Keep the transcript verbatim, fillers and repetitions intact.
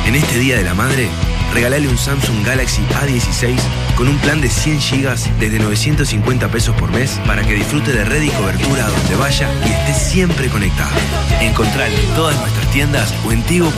En este Día de la Madre, regalale un Samsung Galaxy A dieciséis con un plan de cien gigas desde novecientos cincuenta pesos por mes para que disfrute de red y cobertura a donde vaya y esté siempre conectado. Encontralo en todas nuestras tiendas o en tigo.